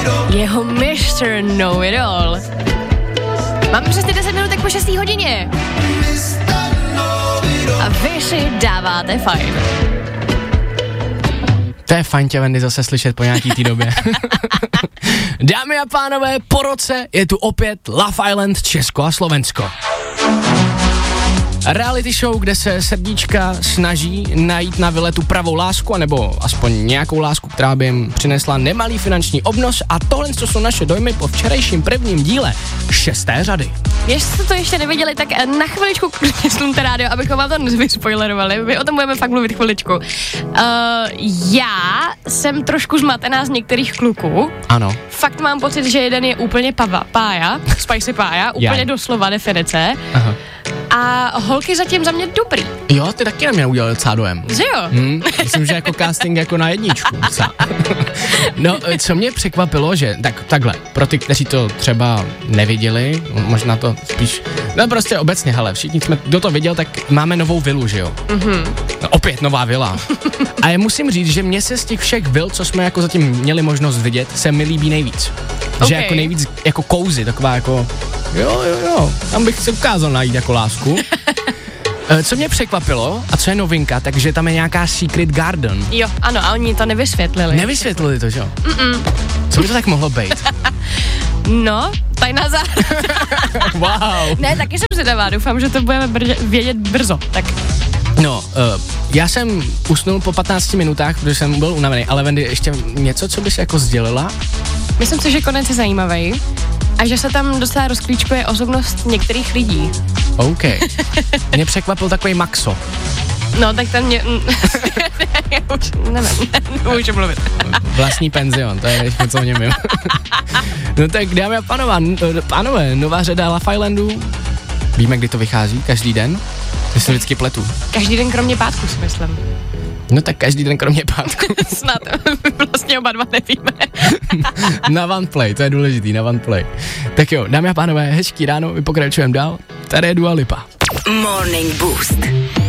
Jeho Mr. Know-It-All. Máme přesně 10 minut po 6. hodině. A vy si dáváte fajn. To je fajn tě, Wendy, zase slyšet po nějaký té době. Dámy a pánové, po roce je tu opět Love Island Česko a Slovensko. Reality show, kde se srdíčka snaží najít na vyletu pravou lásku, anebo aspoň nějakou lásku, která by jim přinesla nemalý finanční obnos, a tohle, co jsou naše dojmy po včerejším prvním díle 6. řady. Jestli jste to ještě neviděli, tak na chviličku slunte rádio, abychom vám to nevyspoilerovali. My o tom budeme fakt mluvit chviličku. Já jsem trošku zmatená z některých kluků. Ano. Fakt mám pocit, že jeden je úplně pája, spicy pája, úplně doslova definice. Aha. A holky zatím za mě dobrý. Jo, ty taky na mě udělali docela dojem. Že jo? Myslím, že jako casting jako na jedničku. No, co mě překvapilo, že takhle, pro ty, kteří to třeba neviděli, možná to spíš, no prostě obecně, hele, všichni jsme, kdo to viděl, tak máme novou vilu, že jo? No, opět nová vila. A já musím říct, že mně se z těch všech vil, co jsme jako zatím měli možnost vidět, se mi líbí nejvíc. Okay. Že jako nejvíc, jako cozy, taková jako, jo, tam bych se ukázal najít jako lásku. Co mě překvapilo, a co je novinka, takže tam je nějaká Secret Garden. Jo, ano, a oni to nevysvětlili. Nevysvětlili to, že jo? Co by to tak mohlo být? No, tajná záhrada. Wow. Ne, taky jsem zvědavá, doufám, že to budeme vědět brzo, tak. No, já jsem usnul po 15 minutách, protože jsem byl unavený, ale Wendy, ještě něco, co bys jako sdělila? Myslím si, že konec je zajímavý a že se tam docela rozklíčkuje osobnost některých lidí. OK. Mě překvapil takový Maxo. No, tak ten mě... Já už nevím, nemůžu mluvit. Vlastní penzion, to je něco o něm vím. No tak dámy a pánové, nová řada Love Islandu. Víme, kdy to vychází, každý den? Já se vždycky pletu. Každý den kromě pátku, si myslím. No tak každý den kromě pátku. Snad, vlastně oba dva nevíme. Na OnePlay, to je důležitý, na OnePlay. Tak jo, dámy a pánové, hezký ráno, my pokračujeme dál. Tady je Dua Lipa. Morning Boost.